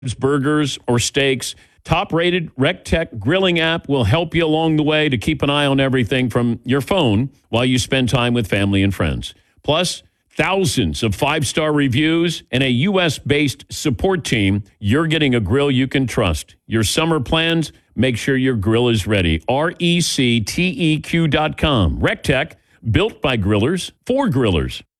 burgers, or steaks. Top-rated RecTech grilling app will help you along the way to keep an eye on everything from your phone while you spend time with family and friends. Plus, thousands of five-star reviews and a U.S.-based support team. You're getting a grill you can trust. Your summer plans, make sure your grill is ready. RecTeq.com. RecTech, built by grillers for grillers.